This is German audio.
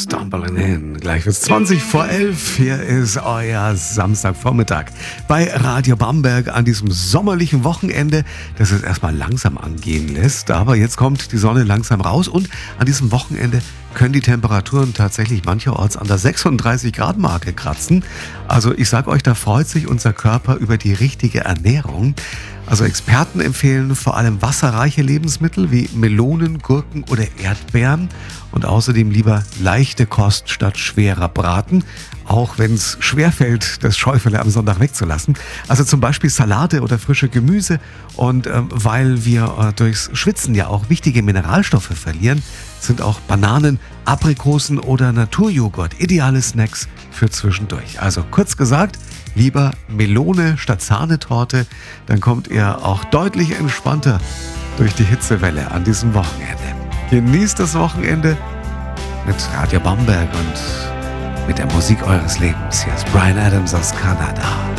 Stumbling In. Gleich wird's 20 vor 11. Hier ist euer Samstagvormittag bei Radio Bamberg an diesem sommerlichen Wochenende, das es erstmal langsam angehen lässt. Aber jetzt kommt die Sonne langsam raus und an diesem Wochenende können die Temperaturen tatsächlich mancherorts an der 36-Grad-Marke kratzen. Also ich sag euch, da freut sich unser Körper über die richtige Ernährung. Also Experten empfehlen vor allem wasserreiche Lebensmittel wie Melonen, Gurken oder Erdbeeren und außerdem lieber leichte Kost statt schwerer Braten, auch wenn es schwerfällt, das Schäufele am Sonntag wegzulassen. Also zum Beispiel Salate oder frische Gemüse und weil wir durchs Schwitzen ja auch wichtige Mineralstoffe verlieren, sind auch Bananen, Aprikosen oder Naturjoghurt ideale Snacks für zwischendurch. Also kurz gesagt, lieber Melone statt Sahnetorte, dann kommt ihr auch deutlich entspannter durch die Hitzewelle an diesem Wochenende. Genießt das Wochenende mit Radio Bamberg und mit der Musik eures Lebens. Hier ist Bryan Adams aus Kanada.